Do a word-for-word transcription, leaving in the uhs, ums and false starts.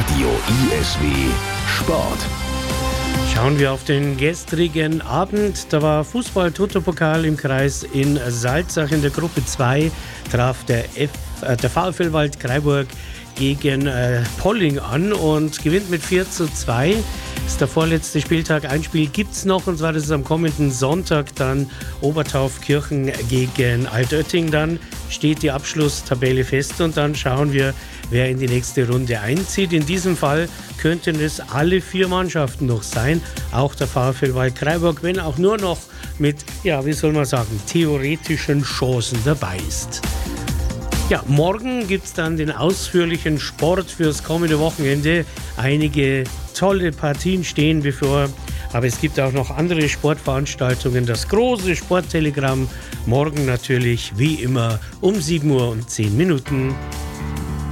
Radio I S W Sport. Schauen wir auf den gestrigen Abend. Da war Fußball-Toto-Pokal im Kreis in Salzach. In der Gruppe zwei traf der, F, äh, der VfL Waldkraiburg gegen äh, Polling an und gewinnt mit vier zu zwei. Das ist der vorletzte Spieltag. Ein Spiel gibt es noch, und zwar das ist am kommenden Sonntag dann Obertaufkirchen gegen Altötting. Dann steht die Abschlusstabelle fest und dann schauen wir, wer in die nächste Runde einzieht. In diesem Fall könnten es alle vier Mannschaften noch sein. Auch der VfL Waldkraiburg, wenn auch nur noch mit, ja, wie soll man sagen, theoretischen Chancen dabei ist. Ja, morgen gibt es dann den ausführlichen Sport fürs kommende Wochenende. Einige tolle Partien stehen bevor, aber es gibt auch noch andere Sportveranstaltungen. Das große Sporttelegramm morgen natürlich wie immer um sieben Uhr und zehn Minuten.